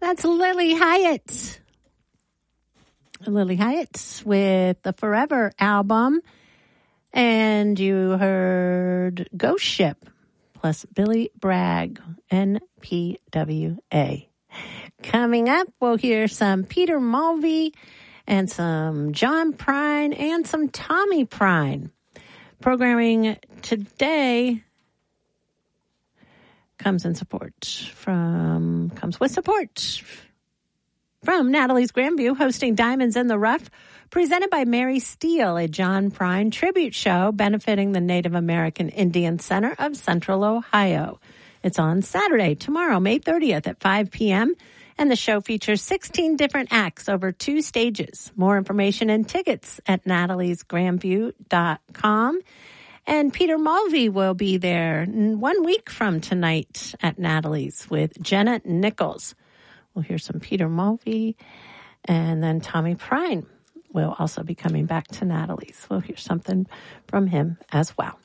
That's Lily Hyatt. Lily Hyatt with the Forever album. And you heard Ghost Ship plus Billy Bragg, NPWA. Coming up, we'll hear some Peter Mulvey and some John Prine and some Tommy Prine. Programming today comes with support from Natalie's Grandview, hosting Diamonds in the Rough, presented by Mary Steele, a John Prine tribute show benefiting the Native American Indian Center of Central Ohio. It's on Saturday, tomorrow, May 30th at 5 p.m., and the show features 16 different acts over 2 stages. More information and tickets at nataliesgrandview.com. And Peter Mulvey will be there 1 week from tonight at Natalie's with Jenna Nichols. We'll hear some Peter Mulvey, and then Tommy Prine will also be coming back to Natalie's. We'll hear something from him as well.